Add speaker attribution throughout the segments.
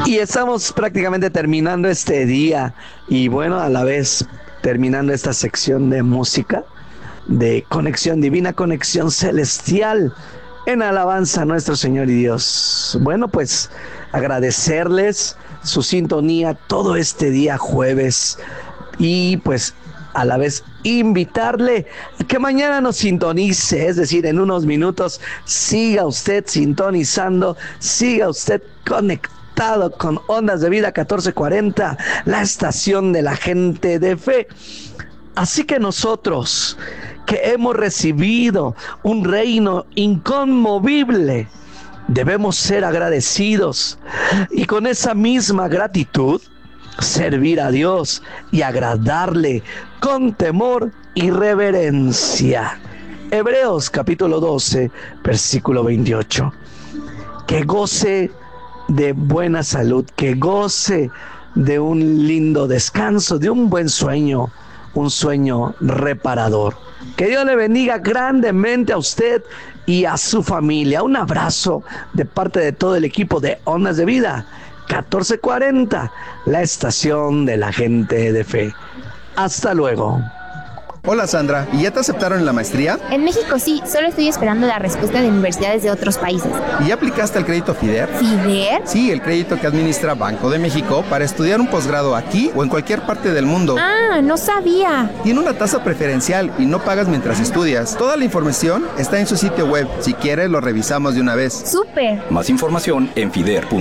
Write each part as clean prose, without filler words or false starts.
Speaker 1: Y estamos prácticamente terminando este día y bueno, a la vez terminando esta sección de música, de conexión divina, conexión celestial, en alabanza a nuestro Señor y Dios. Bueno, pues agradecerles su sintonía todo este día jueves y pues a la vez invitarle a que mañana nos sintonice, es decir, en unos minutos siga usted sintonizando, siga usted conectado con Ondas de Vida 1440, la estación de la gente de fe. Así que nosotros que hemos recibido un reino inconmovible, debemos ser agradecidos y con esa misma gratitud servir a Dios y agradarle con temor y reverencia. Hebreos capítulo 12, versículo 28. Que goce de buena salud, que goce de un lindo descanso, de un buen sueño, un sueño reparador. Que Dios le bendiga grandemente a usted y a su familia. Un abrazo de parte de todo el equipo de Ondas de Vida 1440, la estación de la gente de fe. Hasta luego.
Speaker 2: Hola Sandra, ¿y ya te aceptaron en la maestría?
Speaker 3: En México sí, solo estoy esperando la respuesta de universidades de otros países.
Speaker 2: ¿Y ya aplicaste al crédito FIDER?
Speaker 3: ¿FIDER?
Speaker 2: Sí, el crédito que administra Banco de México para estudiar un posgrado aquí o en cualquier parte del mundo.
Speaker 3: Ah, no sabía.
Speaker 2: Tiene una tasa preferencial y no pagas mientras estudias. Toda la información está en su sitio web. Si quieres, lo revisamos de una vez.
Speaker 3: ¡Súper!
Speaker 4: Más información en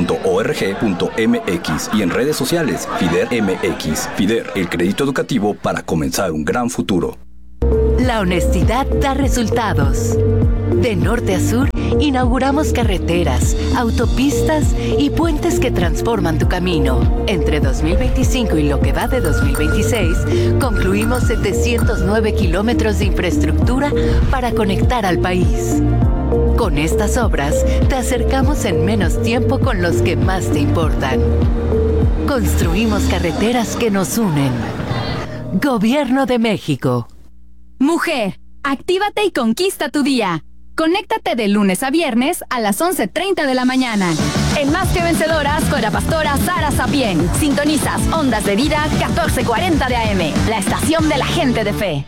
Speaker 4: fider.org.mx y en redes sociales FIDER MX. FIDER, el crédito educativo para comenzar un gran futuro.
Speaker 5: La honestidad da resultados. De norte a sur, inauguramos carreteras, autopistas y puentes que transforman tu camino. Entre 2025 y lo que va de 2026, concluimos 709 kilómetros de infraestructura para conectar al país. Con estas obras, te acercamos en menos tiempo con los que más te importan. Construimos carreteras que nos unen. Gobierno de México.
Speaker 6: Mujer, actívate y conquista tu día. Conéctate de lunes a viernes a las 11:30 de la mañana. En Más que Vencedoras con la pastora Sara Sapien. Sintonizas Ondas de Vida 1440 de AM, la estación de la gente de fe.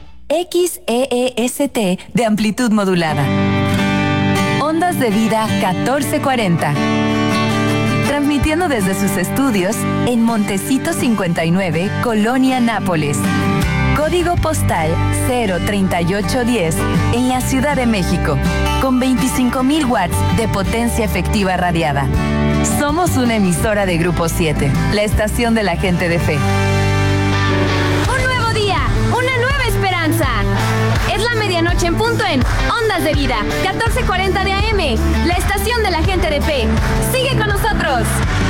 Speaker 7: XEEST de amplitud modulada. Ondas de Vida 1440. Transmitiendo desde sus estudios en Montecito 59, Colonia Nápoles. Código postal 03810 en la Ciudad de México, con 25,000 watts de potencia efectiva radiada. Somos una emisora de Grupo 7, la estación de la gente de fe.
Speaker 6: Un nuevo día, una nueva esperanza. Es la medianoche en punto en Ondas de Vida 1440 de AM, la estación de la gente de fe. Sigue con nosotros.